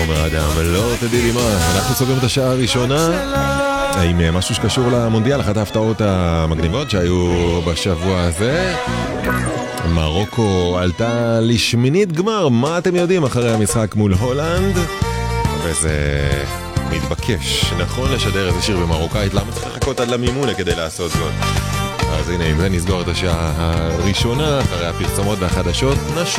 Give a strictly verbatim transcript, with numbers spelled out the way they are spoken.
עומר אדם, לא תדעי לי מה. אנחנו סוגרים את השעה הראשונה עם משהו שקשור למונדיאל, אחת ההפתעות המגניבות שהיו בשבוע הזה. מרוקו עלתה לשמינית גמר, מה אתם יודעים, אחרי המשחק מול הולנד, וזה מתבקש, נכון, לשדר איזה שיר במרוקאית, למה צריך לחכות עד למימונה כדי לעשות זאת? אז הנה, אם זה נסגור את השעה הראשונה, אחרי הפרסומות והחדשות, נשוב.